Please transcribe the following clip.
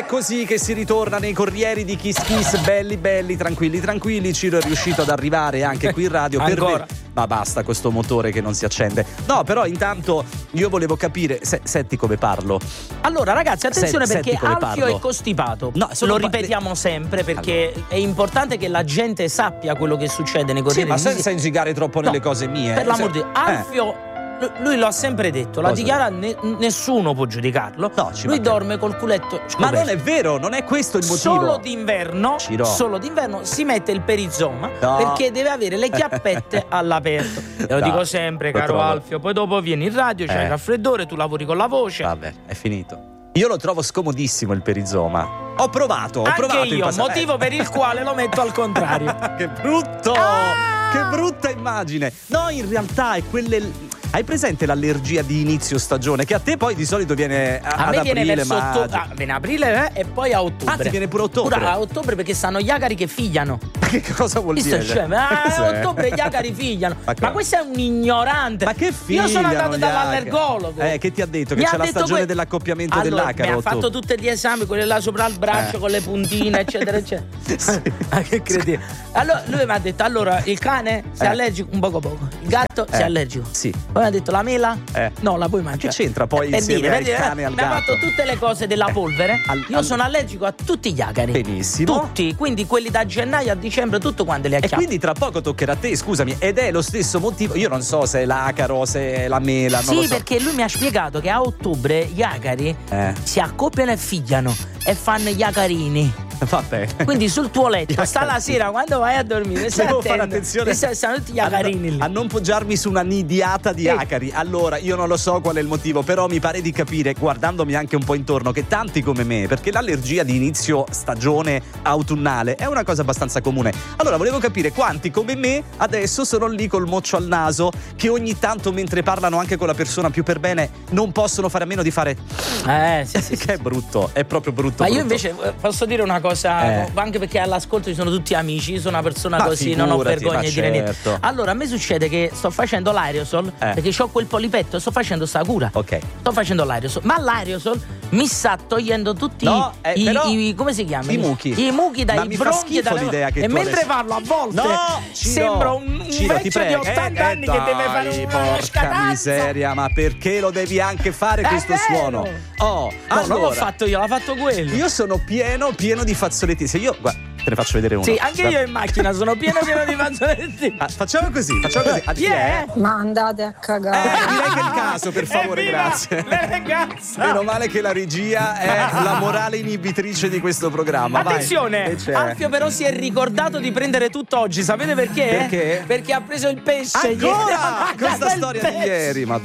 così che si ritorna nei corrieri di Kiss Kiss, belli, tranquilli. Ciro è riuscito ad arrivare anche qui in radio ancora. Ma basta questo motore che non si accende. No, però intanto io volevo capire, senti come parlo. Allora ragazzi, attenzione perché Alfio è costipato. No, lo ripetiamo sempre perché è importante che la gente sappia quello che succede nei corrieri. Sì, ma senza ingigare troppo nelle cose mie. Per l'amor di Dio, Alfio lui lo ha sempre detto, la dichiara, nessuno può giudicarlo. No, lui dorme col culetto scoperto. Ma non è vero, non è questo il motivo. Solo d'inverno si mette il perizoma perché deve avere le chiappette all'aperto. Te lo dico sempre, caro Alfio. Poi dopo vieni in radio, c'hai il raffreddore, tu lavori con la voce. Vabbè, è finito. Io lo trovo scomodissimo il perizoma. Ho provato Anche io, motivo per il quale lo metto al contrario. Che brutto! Che brutta immagine. No, in realtà è quelle... Hai presente l'allergia di inizio stagione? Che a te poi di solito viene ad me aprile, viene verso maggio. viene aprile e poi a ottobre. Ah, ti viene pure a ottobre? Pure a ottobre perché stanno gli acari che figliano. Che cosa vuol dire? A ottobre gli acari figliano. Ma questo è un ignorante. Ma che figliano? Io sono andato dall'allergologo. Che ti ha detto? Che c'è la stagione dell'accoppiamento dell'acaro? Mi ha fatto tutti gli esami, quelli là sopra il braccio con le puntine, eccetera. Sì. Ma che credi? Allora lui mi ha detto: allora il cane sei allergico? Un poco. Il gatto sei allergico? Sì. Poi mi ha detto: la mela? No, la puoi mangiare. Che c'entra poi insieme al cane e al gatto? Mi ha fatto tutte le cose della polvere. Io sono allergico a tutti gli acari. Benissimo. Tutti, quindi quelli da gennaio a dicembre, tutto quanto li acchiappo. E quindi tra poco toccherà a te, scusami, ed è lo stesso motivo. Io non so se è l'acaro, se è la mela, non lo so. Perché lui mi ha spiegato che a ottobre gli acari si accoppiano e figliano e fanno gli acarini. Vabbè. Quindi sul tuo letto sta la sera quando vai a dormire devo fare attenzione stanno tutti gli acarini lì. A non poggiarmi su una nidiata di acari. Allora io non lo so qual è il motivo, però mi pare di capire, guardandomi anche un po' intorno, che tanti come me, perché l'allergia di inizio stagione autunnale è una cosa abbastanza comune. Allora volevo capire quanti come me adesso sono lì col moccio al naso, che ogni tanto mentre parlano anche con la persona più per bene non possono fare a meno di fare sì. Che è brutto, è proprio brutto. Ma io invece posso dire una cosa, anche perché all'ascolto ci sono tutti amici, io sono una persona così, non ho vergogna di dire niente. Allora a me succede che sto facendo l'aerosol perché ho quel polipetto, sto facendo sta cura. Sto facendo l'aerosol, ma l'aerosol mi sta togliendo tutti i come si chiama? I muchi dai bronchi e mentre parlo a volte sembra un vecchio di 80 anni che deve fare una porca miseria, ma perché lo devi anche fare questo suono? Non l'ho fatto io, l'ha fatto quello. Io sono pieno di fazzoletti. Se io, guarda, te ne faccio vedere uno. Sì, anche io in macchina sono pieno di fazzoletti. Facciamo così. Ma andate a cagare. Direi che è il caso, per favore, grazie. Meno male che la regia è la morale inibitrice di questo programma. Attenzione, Alfio però si è ricordato di prendere tutto oggi. Sapete perché? Perché? Perché ha preso il pesce. Ancora? Questa storia di ieri, madonna.